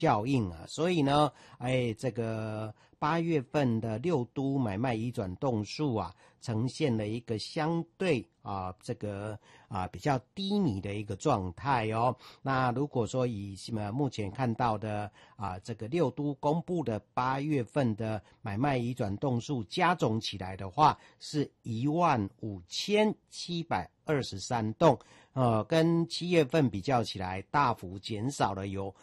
效应啊，所以呢，这个8月份的六都买卖移转动数啊，呈现了一个相对比较低迷的一个状态哦。那如果说以目前看到的这个六都公布的8月份的买卖移转动数加总起来的话，是15723栋。跟7月份比较起来，大幅减少了有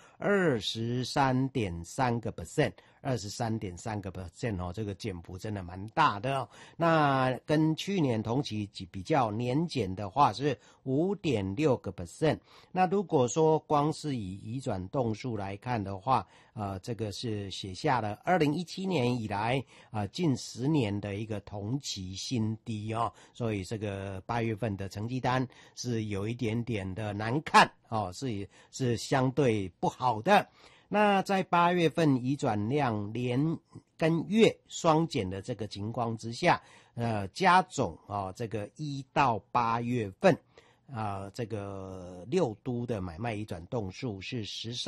23.3%，23.3% 哦，这个减幅真的蛮大的哦。那跟去年同期比较，年减的话是5.6%。那如果说光是以移转动数来看的话，这个是写下了2017年以来近10年的一个同期新低哦。所以这个8月份的成绩单是有一点点的难看哦，是相对不好的。那在8月份移转量连跟月双减的这个情况之下，加总这个1到8月份这个六都的买卖移转动数是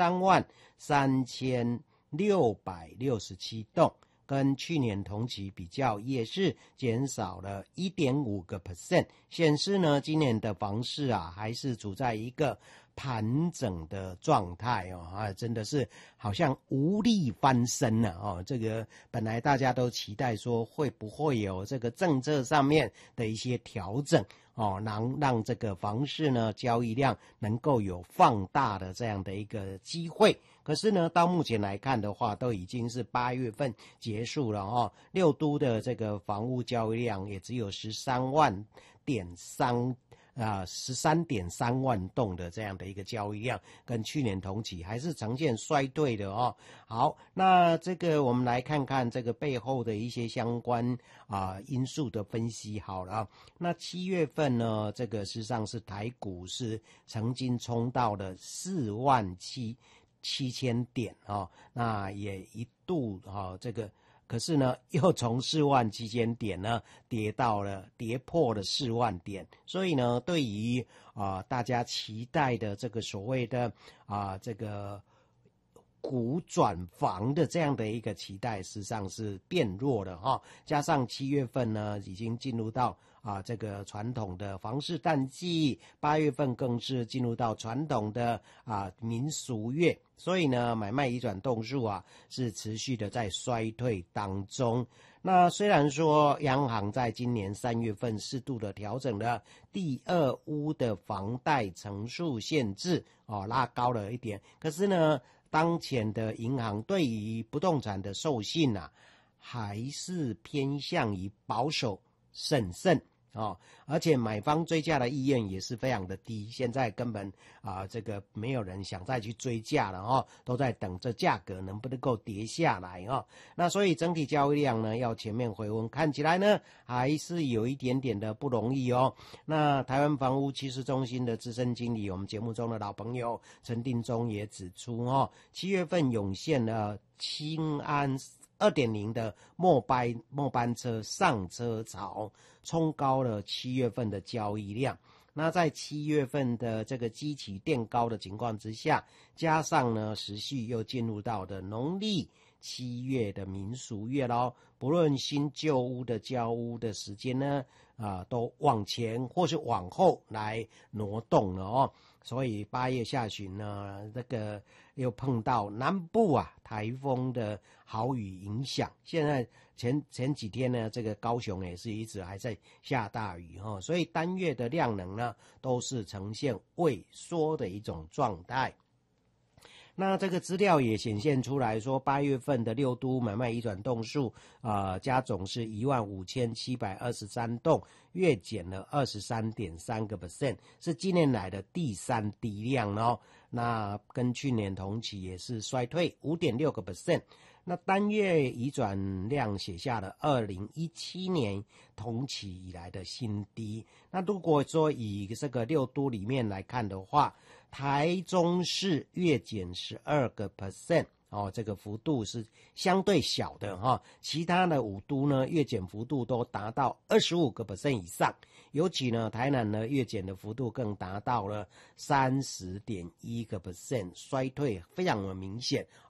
133667栋，跟去年同期比较也是减少了 1.5%， 显示呢今年的房市还是处在一个盘整的状态真的是好像无力翻身了这个本来大家都期待说会不会有这个政策上面的一些调整让这个房市呢交易量能够有放大的这样的一个机会。可是呢到目前来看的话，都已经是8月份结束了六都的这个房屋交易量也只有13.3万栋的这样的一个交易量，跟去年同期还是呈现衰退的好，那这个我们来看看这个背后的一些相关因素的分析好了那7月份呢，这个事实上是台股是曾经冲到了47000点那也一度这个可是呢又从47000点呢跌破了4万点，所以呢对于大家期待的这个所谓的这个股转房的这样的一个期待实际上是变弱了加上7月份呢已经进入到这个传统的房市淡季，8月份更是进入到传统的民俗月，所以呢买卖移转动数是持续的在衰退当中。那虽然说央行在今年3月份适度的调整了第二屋的房贷成数限制拉高了一点，可是呢当前的银行对于不动产的授信还是偏向于保守审慎而且买方追价的意愿也是非常的低，现在根本这个没有人想再去追价了都在等这价格能不能够跌下来那所以整体交易量呢要全面回温，看起来呢还是有一点点的不容易那台湾房屋趋势中心的资深经理，我们节目中的老朋友陈定中也指出7月份涌现了青安2.0 的末班车上车潮，冲高了7月份的交易量。那在7月份的这个基期垫高的情况之下，加上呢时序又进入到的农历7月的民俗月咯，不论新旧屋的交屋的时间呢都往前或是往后来挪动了所以8月下旬呢，这个又碰到南部台风的豪雨影响。现在前几天呢，这个高雄也是一直还在下大雨所以单月的量能呢都是呈现萎缩的一种状态。那这个资料也显现出来说，8月份的六都买卖移转栋数加总是15723栋，月减了 23.3%， 是今年来的第3低量那跟去年同期也是衰退 5.6%。那单月移转量写下了2017年同期以来的新低。那如果说以这个六都里面来看的话，台中市月减 12%， 这个幅度是相对小的其他的5都呢月减幅度都达到25% 以上，尤其呢台南呢月减的幅度更达到了30.1%，衰退非常的明显